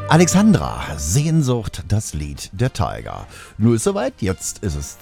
Alexandra, Sehnsucht, das Lied der Tiger. Nur ist soweit, jetzt ist es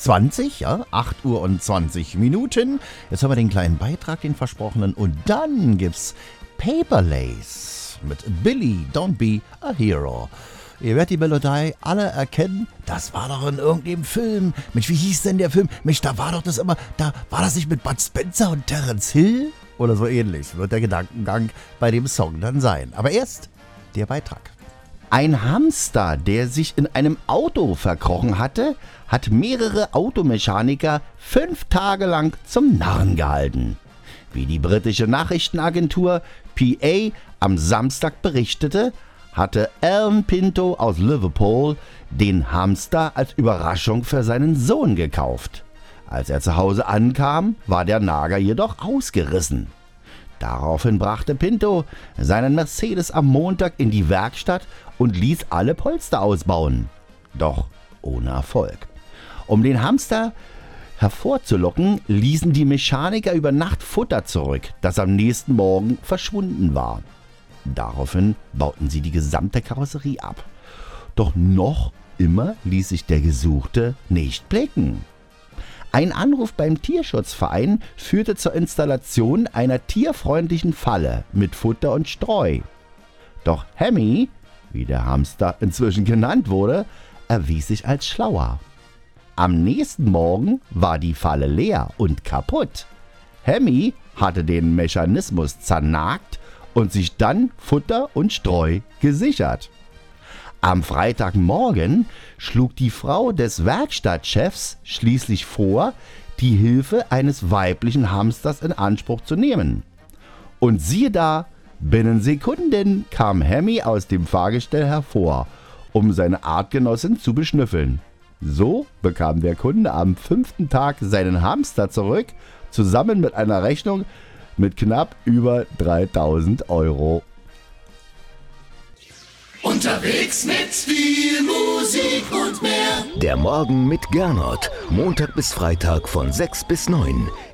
8 Uhr und 20 Minuten. Jetzt haben wir den kleinen Beitrag, den versprochenen. Und dann gibt's Paper Lace mit Billy, Don't Be a Hero. Ihr werdet die Melodie alle erkennen. Das war doch in irgendeinem Film. Mensch, wie hieß denn der Film? Mensch, da war doch das immer, da war das nicht mit Bud Spencer und Terence Hill? Oder so ähnlich wird der Gedankengang bei dem Song dann sein. Aber erst der Beitrag. Ein Hamster, der sich in einem Auto verkrochen hatte, hat mehrere Automechaniker 5 Tage lang zum Narren gehalten. Wie die britische Nachrichtenagentur PA am Samstag berichtete, hatte Alan Pinto aus Liverpool den Hamster als Überraschung für seinen Sohn gekauft. Als er zu Hause ankam, war der Nager jedoch ausgerissen. Daraufhin brachte Pinto seinen Mercedes am Montag in die Werkstatt und ließ alle Polster ausbauen. Doch ohne Erfolg. Um den Hamster hervorzulocken, ließen die Mechaniker über Nacht Futter zurück, das am nächsten Morgen verschwunden war. Daraufhin bauten sie die gesamte Karosserie ab. Doch noch immer ließ sich der Gesuchte nicht blicken. Ein Anruf beim Tierschutzverein führte zur Installation einer tierfreundlichen Falle mit Futter und Streu. Doch Hemmy, wie der Hamster inzwischen genannt wurde, erwies sich als schlauer. Am nächsten Morgen war die Falle leer und kaputt. Hemmy hatte den Mechanismus zernagt und sich dann Futter und Streu gesichert. Am Freitagmorgen schlug die Frau des Werkstattchefs schließlich vor, die Hilfe eines weiblichen Hamsters in Anspruch zu nehmen. Und siehe da, binnen Sekunden kam Hemmy aus dem Fahrgestell hervor, um seine Artgenossin zu beschnüffeln. So bekam der Kunde am 5. Tag seinen Hamster zurück, zusammen mit einer Rechnung mit knapp über 3.000 Euro. Unterwegs mit viel Musik und mehr. Der Morgen mit Gernot. Montag bis Freitag von 6 bis 9.